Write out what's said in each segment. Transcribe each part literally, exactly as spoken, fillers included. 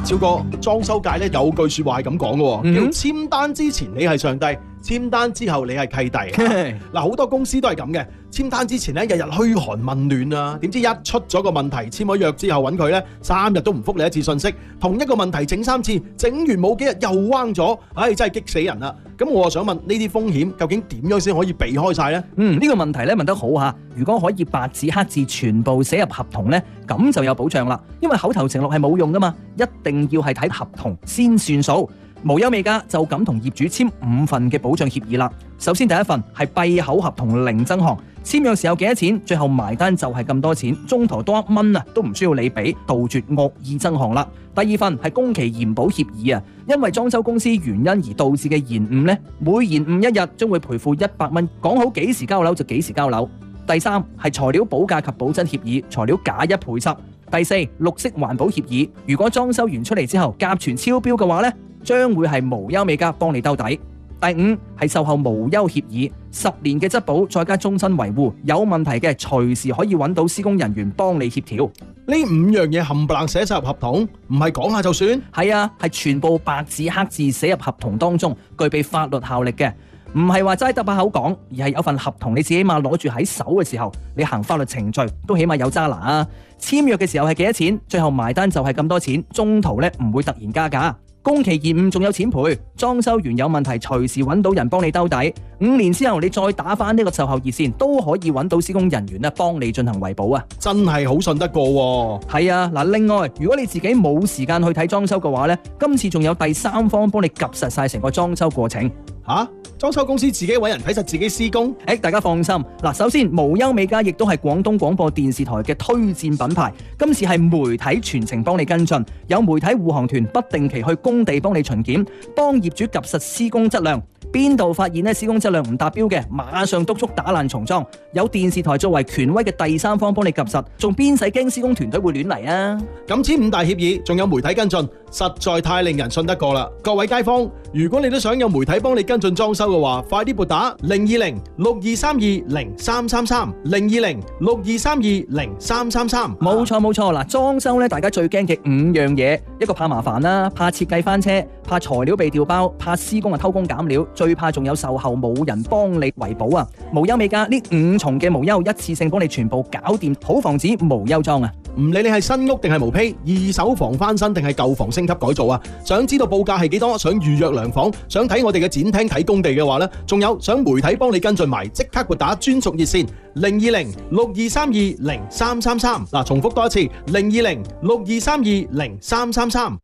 超哥，裝修界咧有句說話係咁講嘅， 嗯叫簽單之前你係上帝，簽單之後你係契弟。嗱，好多公司都係咁嘅，簽單之前咧日日噓寒問暖啊，點知一出咗個問題，簽咗約之後揾佢咧，三日都唔覆你一次信息，同一個問題整三次，整完冇幾日又彎咗，唉，真係激死人啦！咁我想問呢啲風險究竟點樣先可以避開晒呢？ 嗯，呢個問題咧問得好嚇。如果可以白紙黑字全部寫入合同呢，咁就有保障啦。因為口頭承諾係冇用噶嘛，一定要係睇合同先算數。無憂美家就咁同業主簽五份嘅保障協議啦。首先第一份係閉口合同零增項，簽約時候幾多錢，最後埋單就係咁多錢，中途多一蚊啊都唔需要你俾，杜絕惡意增項啦。第二份係工期延保協議啊，因為裝修公司原因而導致嘅延誤呢，每延誤一日將會賠付一百蚊，講好幾時交樓就幾時交樓。第三係材料保價及保真協議，材料假一賠十。第四，綠色環保協議，如果裝修完出嚟之後甲醛超標嘅話呢，將會係無憂美家幫你兜底。第五係售後無憂協議，十年嘅質保再加終身維護，有問題嘅隨時可以揾到施工人員幫你協調。 呢五樣嘢冚唪唥寫晒入合同，唔係講下就算？ 係啊，係全部白紙黑字寫入合同當中，具備法律效力嘅。唔係話齋得把口講，而係有份合同，你自己起碼攞住喺手嘅時候，你行法律程序都起碼有揸拿啊！簽約嘅時候係幾多錢，最後埋單就係咁多錢，中途咧唔會突然加價。工期延誤仲有錢賠，裝修完有問題隨時揾到人幫你兜底。五年之後你再打返呢個售後熱線，都可以揾到施工人員咧幫你進行維保啊！ 真係好信得過喎。 係啊，嗱，另外如果你自己冇時間去睇裝修嘅話呢，今次仲有第三方幫你及實晒成個裝修過程。 吓？裝修公司自己揾人睇實自己施工？ 誒，大家放心，嗱，首先無憂美家亦都係廣東廣播電視台嘅推薦品牌，今次係媒體全程幫你跟進，有媒體護航團不定期去工地幫你巡檢，幫業主及實施工質量。邊度發現咧施工質量唔達標嘅，馬上督促打爛重裝。有電視台作為權威嘅第三方幫你及實，仲邊使驚施工團隊會亂嚟啊？ 咁簽五大協議，仲有媒體跟進，實在太令人信得過啦！各位街坊，如果你都想有媒體幫你跟進裝修嘅話，快啲撥打零二零六二三二零三三三零二零六二三二零三三三。 冇錯冇錯，嗱，裝修咧大家最驚嘅五樣嘢，一個怕麻煩啦，怕設計翻車，怕材料被調包，怕施工啊偷工減料，最怕仲有售後冇人幫你維保啊！無憂美家呢五重嘅無憂一次性幫你全部搞掂，好防止無憂裝啊！ 唔理你係新屋定係毛坯，二手房翻新定係舊房升級改造啊！想知道報價係幾多？想預約量房，想睇我哋嘅展廳睇工地嘅話呢，仲有想媒體幫你跟進埋，即刻撥打專屬熱線零二零六二三二零三三三。嗱，重複多一次零二零六二三二零三三三。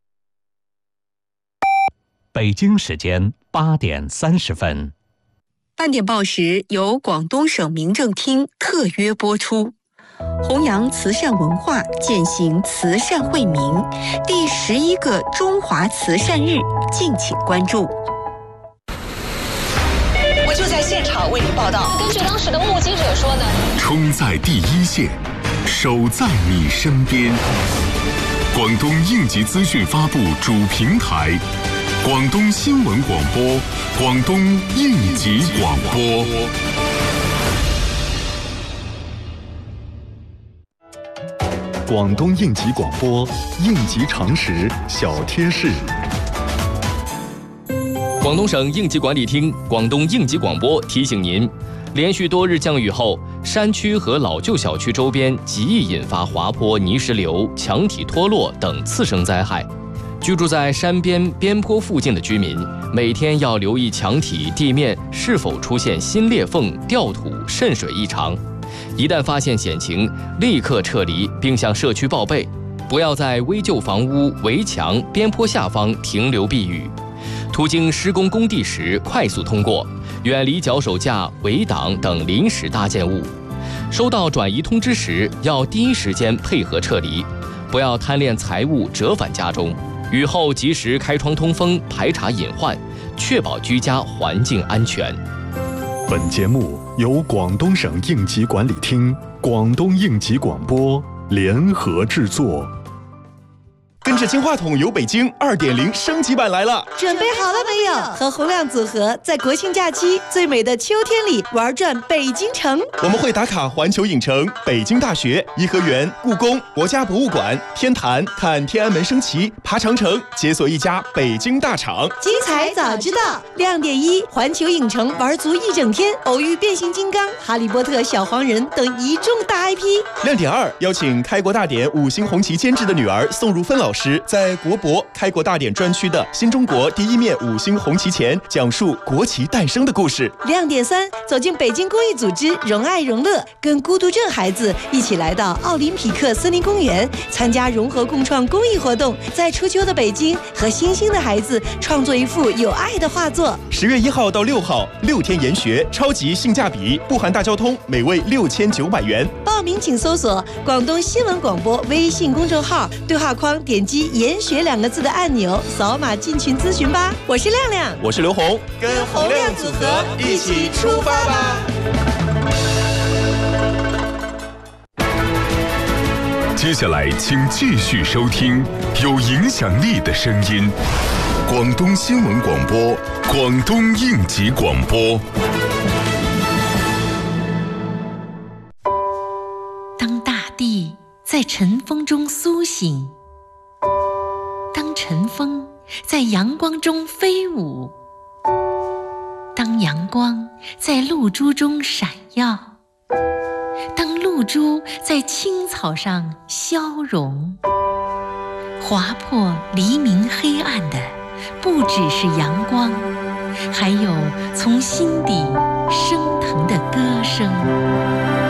北京時間八點三十分。 半點報時由廣東省民政廳特約播出。弘揚慈善文化，踐行慈善惠民，第十一個中華慈善日，敬請關注。 我就在現場為你報道。根據當時的目擊者說呢， 衝在第一線，守在你身邊。廣東應急資訊發布主平台，廣東新聞廣播，廣東應急廣播。 廣東應急廣播，應急常識小貼士。 廣東省應急管理廳、廣東應急廣播提醒您，連續多日降雨後，山區和老舊小區周邊極易引發滑坡、泥石流、牆體脫落等次生災害。居住在山邊邊坡附近的居民，每天要留意牆體、地面是否出現新裂縫、掉土、滲水異常。一旦發現險情，立刻撤離並向社區報備，不要在危舊房屋、圍牆、邊坡下方停留避雨。途經施工工地時，快速通過，遠離腳手架、圍擋等臨時搭建物。收到轉移通知時，要第一時間配合撤離，不要貪戀財物折返家中。雨後及時開窗通風，排查隱患，確保居家環境安全。 本節目由廣東省應急管理廳、廣東應急廣播聯合製作。 跟着金话筒游北京 二点零 升级版来了。 准备好了没有？和洪亮组合在国庆假期最美的秋天里玩转北京城。 我们会打卡环球影城、北京大学、颐和园、故宫、国家博物馆、天坛，看天安门升旗，爬长城，解锁一家北京大厂。 精彩早知道，亮点一：环球影城玩足一整天，偶遇变形金刚、哈利波特、小黄人等一众大 I P。 亮点二：邀请开国大典五星红旗监制的女儿宋汝芬老师，在国博开国大典专区的新中国第一面五星红旗前，讲述国旗诞生的故事。 亮点三：走进北京公益组织荣爱荣乐，跟孤独症孩子一起来到奥林匹克森林公园，参加融合共创公益活动，在初秋的北京和新兴的孩子创作一幅有爱的画作。 十月一号到六号，六天研学，超级性价比，不含大交通，每位六千九百元。 报名请搜索广东新闻广播微信公众号，对话框点击研学两个字的按钮，扫码进群咨询吧。我是亮亮， 我是刘红， 跟洪亮组合一起出发吧。 接下来请继续收听有影响力的声音，广东新闻广播，广东应急广播。 当大地在晨风中苏醒，当晨风在阳光中飞舞，当阳光在露珠中闪耀，当露珠在青草上消融，划破黎明黑暗的不只是阳光，还有从心底升腾的歌声。